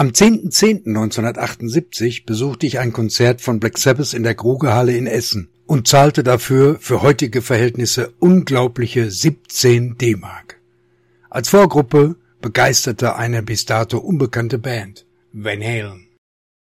Am 10.10.1978 besuchte ich ein Konzert von Black Sabbath in der Grugehalle in Essen und zahlte dafür für heutige Verhältnisse unglaubliche 17 D-Mark. Als Vorgruppe begeisterte eine bis dato unbekannte Band, Van Halen.